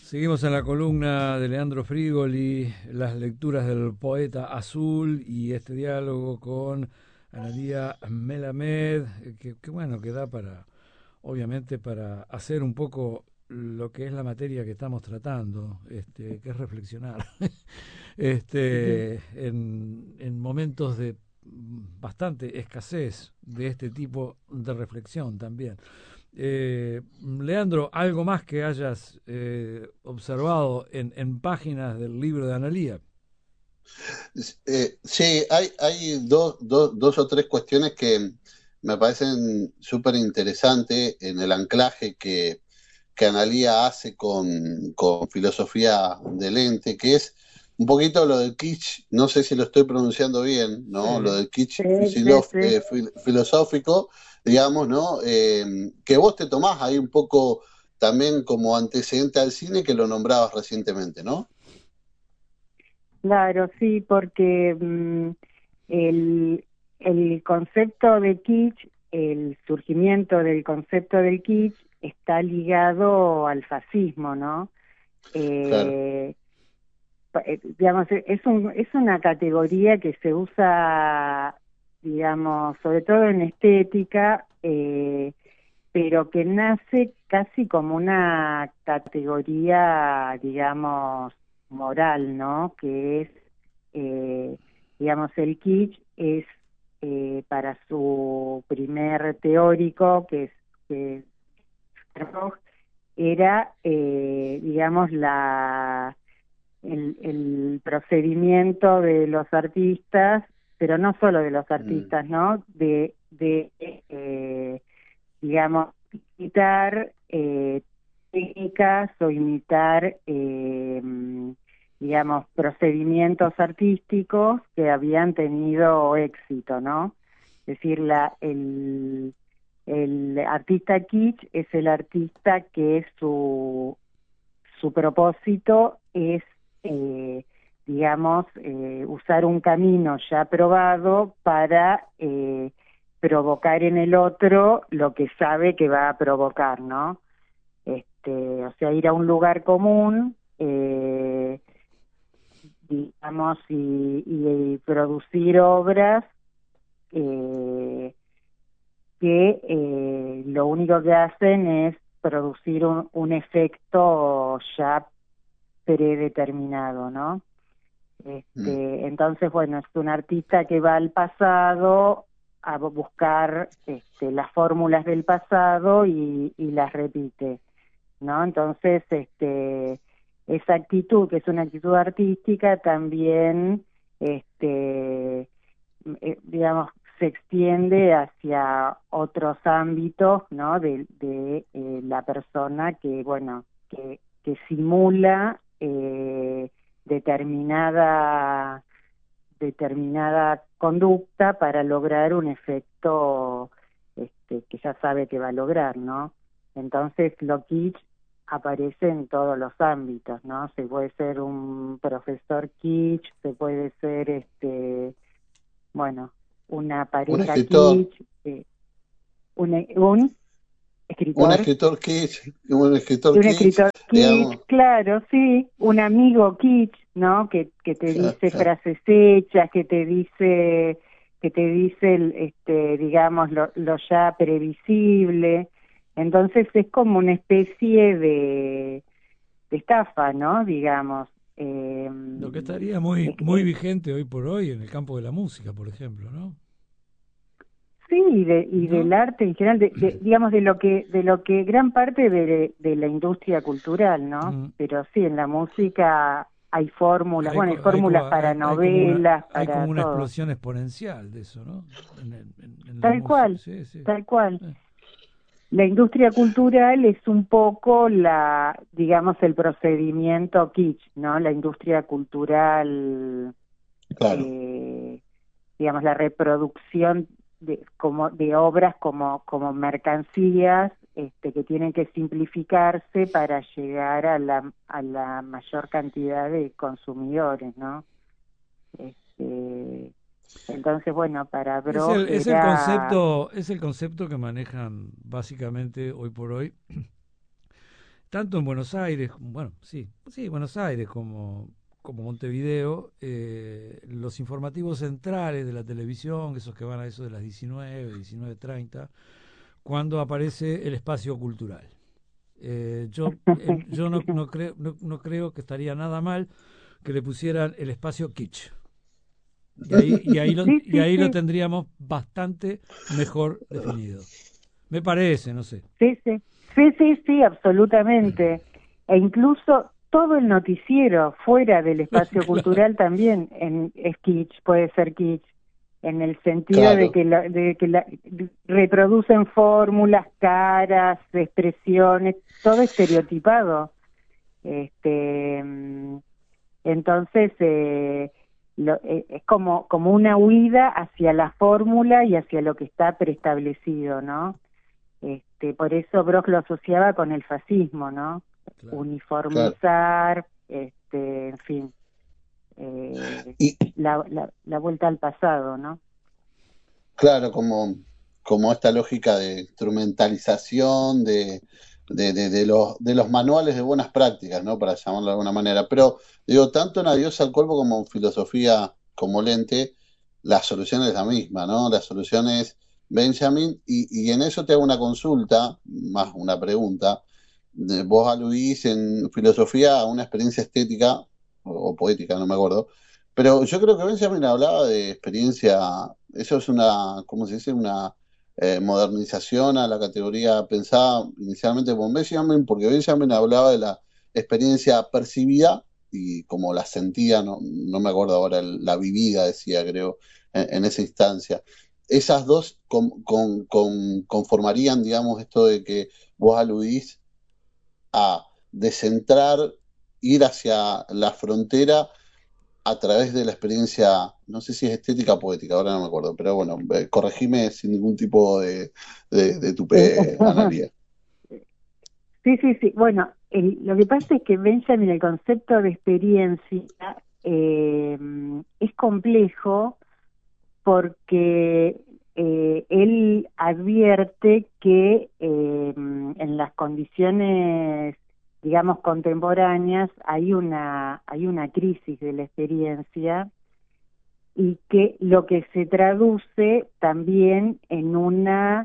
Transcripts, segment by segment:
Seguimos en la columna de Leandro Frigoli, las lecturas del poeta azul y este diálogo con Analía Melamed, que bueno, que da para, obviamente, para hacer un poco lo que es la materia que estamos tratando, que es reflexionar, en momentos de bastante escasez de este tipo de reflexión también. Leandro, ¿algo más que hayas observado en páginas del libro de Analía? Sí, hay dos o tres cuestiones que me parecen súper interesantes en el anclaje que Analía hace con filosofía del ente, que es un poquito lo del kitsch, no sé si lo estoy pronunciando bien, ¿no? Lo Sí. del kitsch Sí, sí, sí. filosófico, digamos, ¿no? Que vos te tomás ahí un poco también como antecedente al cine que lo nombrabas recientemente, ¿no? Claro, sí, porque el, el concepto de kitsch, el surgimiento del concepto del kitsch está ligado al fascismo, ¿no? Claro. Eh, digamos, es una categoría que se usa, digamos, sobre todo en estética, pero que nace casi como una categoría, digamos, moral, ¿no? Que es, eh, digamos, el kitsch es para su primer teórico, que es Roth, era, digamos, el procedimiento de los artistas, pero no solo de los Mm, artistas, ¿no? Digamos, imitar técnicas o imitar, digamos, procedimientos artísticos que habían tenido éxito, ¿no? Es decir, el artista kitsch es el artista que su propósito es, digamos, usar un camino ya probado para provocar en el otro lo que sabe que va a provocar, ¿no? O sea, ir a un lugar común, digamos, y producir obras eh, que lo único que hacen es producir un efecto ya predeterminado, ¿no? mm. Entonces, bueno, es un artista que va al pasado a buscar las fórmulas del pasado y las repite, ¿no? Entonces, esa actitud, que es una actitud artística, también, digamos, se extiende hacia otros ámbitos, ¿no? De la persona que, bueno, que simula determinada determinada conducta para lograr un efecto que ya sabe que va a lograr, ¿no? Entonces lo kitsch aparece en todos los ámbitos, ¿no? Se puede ser un profesor kitsch, se puede ser, bueno, una Un pareja escritor. kitsch, un Un escritor. escritor kitsch, un escritor Un kitsch, escritor kitsch, digamos. claro, sí, un amigo kitsch, ¿no? Que te Claro, dice claro. frases hechas, que te dice, digamos, lo ya previsible. Entonces es como una especie de estafa, ¿no? Digamos. Eh, Lo que estaría muy, es- muy es- vigente hoy por hoy en el campo de la música, por ejemplo, ¿no? sí, y ¿No? del arte en general, digamos, de lo que gran parte de la industria cultural, ¿no? Mm. Pero sí, en la música hay fórmulas, Hay, bueno, hay co- hay, fórmulas co- para hay, novelas, hay como para una todo. explosión exponencial de eso, ¿no? En la Tal música. cual, Sí, sí. tal cual. Eh, La industria cultural es un poco digamos, el procedimiento kitsch, ¿no? La industria cultural, Claro. eh, digamos, la reproducción de obras como mercancías, que tienen que simplificarse para llegar a la mayor cantidad de consumidores, ¿no? Este, entonces, bueno, para Brock es el concepto que manejan básicamente hoy por hoy tanto en Buenos Aires, bueno, sí, Buenos Aires como Montevideo, los informativos centrales de la televisión, esos que van a eso de las 19:30, cuando aparece el espacio cultural. Yo no creo que estaría nada mal que le pusieran el espacio kitsch. Sí, Y sí, ahí lo sí, tendríamos bastante mejor definido. Me parece, no sé. sí, sí, sí, sí, sí, absolutamente. E incluso todo el noticiero fuera del espacio Claro, cultural también es kitsch, puede ser kitsch, en el sentido de Claro. que, reproducen fórmulas, caras, expresiones, todo estereotipado. Este, entonces, es como una huida hacia la fórmula y hacia lo que está preestablecido, ¿no? Por eso Brock lo asociaba con el fascismo, ¿no? claro. Claro. Uniformizar, en fin, eh, Y la vuelta al pasado, ¿no? claro, como esta lógica de instrumentalización de los manuales de buenas prácticas, ¿no? Para llamarlo de alguna manera. Pero digo, tanto en Adiós al Cuerpo como en Filosofía como Lente, la solución es la misma, ¿no? La solución es Benjamin, y en eso te hago una consulta, más una pregunta. Vos aludís en filosofía a una experiencia estética o poética, no me acuerdo, pero yo creo que Benjamin hablaba de experiencia, eso es una, ¿cómo se dice? Una modernización a la categoría pensada inicialmente por Benjamin, porque Benjamin hablaba de la experiencia percibida y como la sentía, no me acuerdo ahora, la vivida, decía, creo, en esa instancia. Esas dos conformarían, digamos, esto de que vos aludís a descentrar, ir hacia la frontera a través de la experiencia, no sé si es estética o poética, ahora no me acuerdo, pero bueno, corregime sin ningún tipo de Eh, tupe, Analia. sí, sí, sí. Bueno, lo que pasa es que Benjamin, el concepto de experiencia eh, es complejo porque él advierte que en las condiciones, digamos, contemporáneas hay una crisis de la experiencia y que lo que se traduce también en una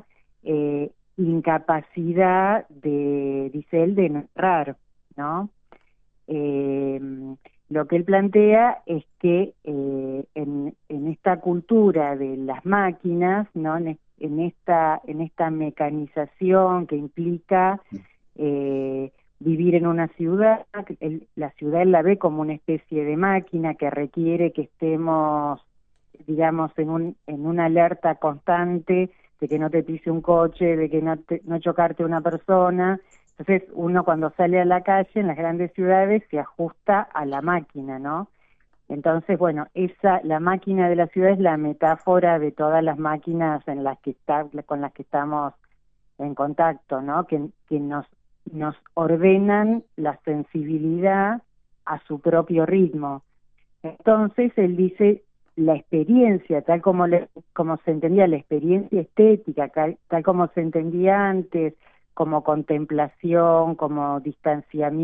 incapacidad dice él, de narrar, ¿no? Eh, lo que él plantea es que en esta cultura de las máquinas, ¿no? En esta mecanización que implica vivir en una ciudad, la ciudad él la ve como una especie de máquina que requiere que estemos, digamos, en una alerta constante de que no te pise un coche, de que no chocarte una persona. Entonces uno cuando sale a la calle en las grandes ciudades se ajusta a la máquina, ¿no? Entonces, bueno, la máquina de la ciudad es la metáfora de todas las máquinas con las que estamos en contacto, ¿no? Que nos ordenan la sensibilidad a su propio ritmo. Entonces él dice la experiencia, tal como se entendía la experiencia estética, tal como se entendía antes, como contemplación, como distanciamiento